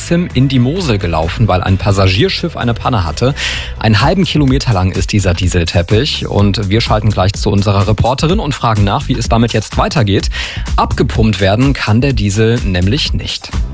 Holcim in die Mosel gelaufen, weil ein Passagierschiff eine Panne hatte. 1,5 Kilometer lang ist dieser Dieselteppich und wir schalten gleich zu unserer Reporterin und fragen nach, wie es damit jetzt weitergeht. Abgepumpt werden kann der Diesel nämlich nicht.